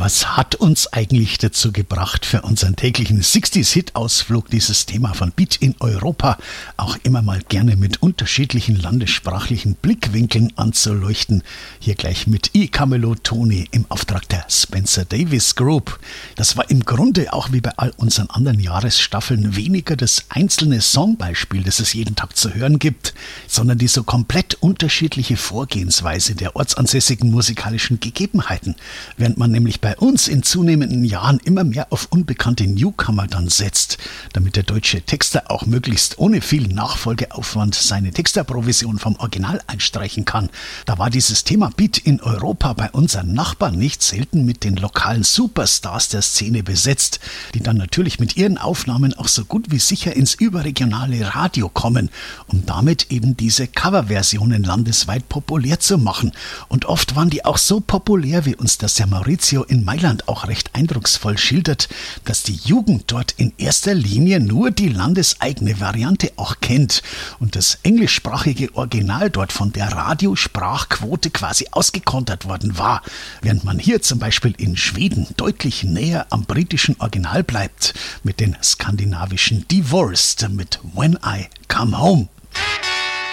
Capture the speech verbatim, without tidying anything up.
Was hat uns eigentlich dazu gebracht, für unseren täglichen sechziger-Hit-Ausflug dieses Thema von Beat in Europa auch immer mal gerne mit unterschiedlichen landessprachlichen Blickwinkeln anzuleuchten? Hier gleich mit I Camelot Tony im Auftrag der Spencer Davis Group. Das war im Grunde auch wie bei all unseren anderen Jahresstaffeln weniger das einzelne Songbeispiel, das es jeden Tag zu hören gibt, sondern die so komplett unterschiedliche Vorgehensweise der ortsansässigen musikalischen Gegebenheiten, während man nämlich bei uns in zunehmenden Jahren immer mehr auf unbekannte Newcomer dann setzt, damit der deutsche Texter auch möglichst ohne viel Nachfolgeaufwand seine Texterprovision vom Original einstreichen kann. Da war dieses Thema Beat in Europa bei unseren Nachbarn nicht selten mit den lokalen Superstars der Szene besetzt, die dann natürlich mit ihren Aufnahmen auch so gut wie sicher ins überregionale Radio kommen, um damit eben diese Coverversionen landesweit populär zu machen. Und oft waren die auch so populär, wie uns das der Maurizio in Mailand auch recht eindrucksvoll schildert, dass die Jugend dort in erster Linie nur die landeseigene Variante auch kennt und das englischsprachige Original dort von der Radiosprachquote quasi ausgekontert worden war, während man hier zum Beispiel in Schweden deutlich näher am britischen Original bleibt mit den skandinavischen Divorced mit When I Come Home.